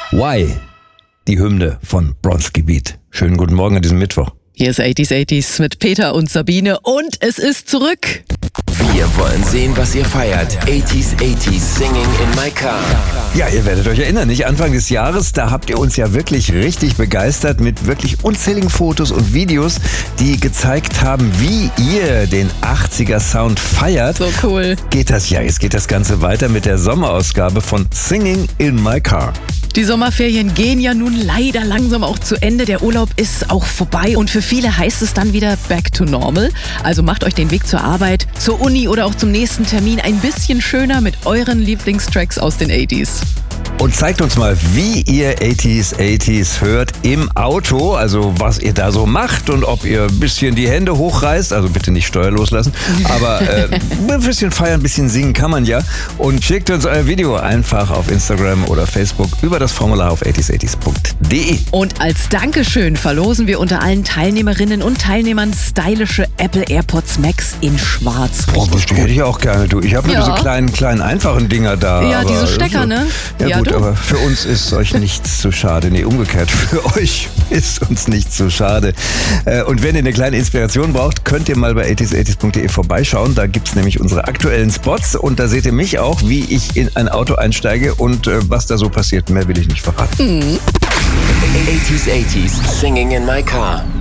Why? Die Hymne von Bronski Beat. Schönen guten Morgen an diesem Mittwoch. Hier ist 80s mit Peter und Sabine und es ist zurück. Wir wollen sehen, was ihr feiert. 80s Singing in my car. Ja, ihr werdet euch erinnern, nicht? Anfang des Jahres, da habt ihr uns ja wirklich richtig begeistert mit wirklich unzähligen Fotos und Videos, die gezeigt haben, wie ihr den 80er Sound feiert. So cool. Jetzt geht das Ganze weiter mit der Sommerausgabe von Singing in my car. Die Sommerferien gehen ja nun leider langsam auch zu Ende. Der Urlaub ist auch vorbei und für viele heißt es dann wieder back to normal. Also macht euch den Weg zur Arbeit, zur Uni oder auch zum nächsten Termin ein bisschen schöner mit euren Lieblingstracks aus den 80s. Und zeigt uns mal, wie ihr 80s hört im Auto, also was ihr da so macht und ob ihr ein bisschen die Hände hochreißt, also bitte nicht Steuer loslassen, aber ein bisschen feiern, ein bisschen singen kann man ja. Und schickt uns euer Video einfach auf Instagram oder Facebook über das Formular auf 80s80s.de. Und als Dankeschön verlosen wir unter allen Teilnehmerinnen und Teilnehmern stylische Apple AirPods Max in schwarz. Boah, das hätte ich auch gerne, du. Ich habe nur diese kleinen, einfachen Dinger da. Ja, diese Stecker, ne? Ja gut, aber für uns ist euch nichts zu schade. Nee, umgekehrt, für euch ist uns nichts zu schade. Und wenn ihr eine kleine Inspiration braucht, könnt ihr mal bei 80s80s.de vorbeischauen. Da gibt es nämlich unsere aktuellen Spots und da seht ihr mich auch, wie ich in ein Auto einsteige und was da so passiert. Mehr will ich nicht verraten. 80s Singing in my car.